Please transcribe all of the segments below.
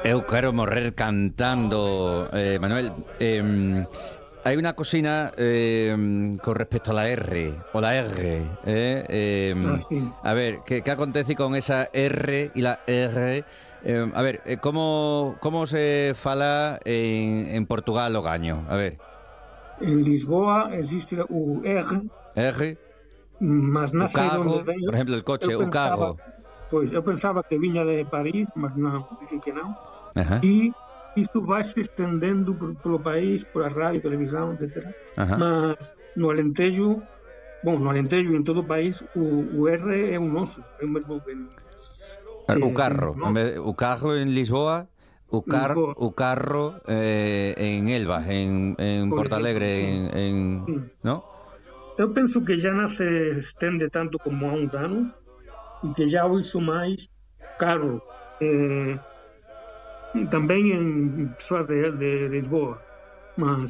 Eu quero morrer cantando, Manuel. Hay una cocina con respecto a la R o la R. Así. A ver, ¿qué acontece con esa R y la R? A ver, ¿cómo se fala en Portugal o gaño? A ver, En Lisboa existe o R, R, mas o na sei de onde carro, vem. por ejemplo, el Eu coche, o pensaba, carro. eu pensaba que viña de París, mas non, dicen que non. Ajá, E isto vai se estendendo polo país, pola radio, televisión, etcétera. ajá. Mas no Alentejo, bom, no Alentejo e en todo o país, o R é un oso, é o mesmo O que carro, no norte, o carro en Lisboa, Lisboa, o carro en Elba, en por exemplo, Portalegre, sí, sí. ¿no? Eu penso que já non se estende tanto como há uns anos e que já ouço máis carro, eh, tamén en persoas de Lisboa, mas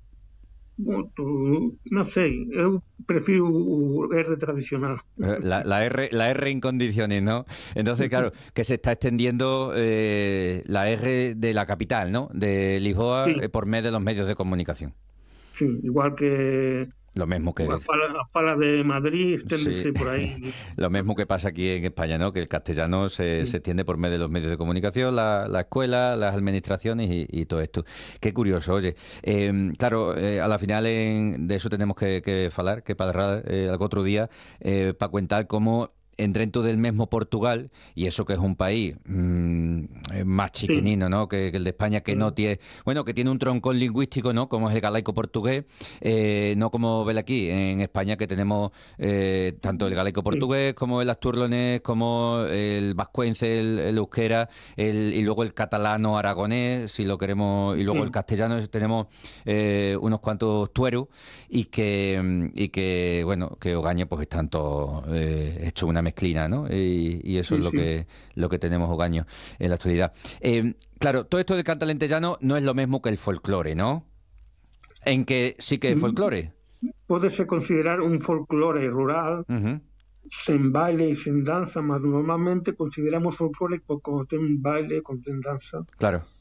non sei, eu prefiro o R tradicional. La R en condiciones, ¿no? Entonces, claro, que se está extendiendo la R de la capital, ¿no? De Lisboa Sí, por medio de los medios de comunicación. sí, igual que Lo mismo que a fala de Madrid sí, esténdese por aí. lo mismo que pasa aquí en España, ¿no? Que el castellano se Sí, extiende por medio de los medios de comunicación, la escuela, las administraciones y todo esto. Qué curioso, oye. Claro, a la final de eso tenemos que falar, que padrar algún otro día, para contar cómo dentro del mismo Portugal, y eso que es un país más sí, chiquinino, ¿no? Que el de España, que no tiene, bueno, que tiene un troncón lingüístico, ¿no? Como es el galaico portugués, no como ven aquí en España, que tenemos tanto el galaico sí, portugués como el asturlonés, como el vascuence, el euskera, y luego el catalano aragonés, si lo queremos, y luego el sí, castellano. Tenemos unos cuantos tueros y que bueno, que Ogaño pues están todos hecho una mezclina, ¿no? Y eso es sí, lo sí. que tenemos Ogaño en la actualidad. Claro, todo esto del cantalentellano no es lo mismo que el folclore, ¿no? En que sí que es folclore. Pódese considerar un folclore rural Ujú. sen baile e sen danza, mas normalmente consideramos folclore cuando ten baile, cuando ten danza. Claro.